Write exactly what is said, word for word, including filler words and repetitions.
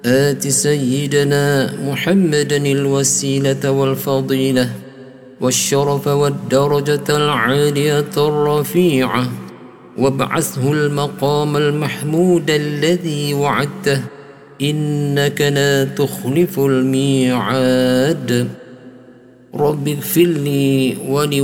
آت سيدنا محمدا الوسيلة والفضيلة والشرف والدرجة العالية الرفيعة، وابعثه المقام المحمود الذي وعدته، إنك لا تخلف الميعاد. رب اغفر لي ولي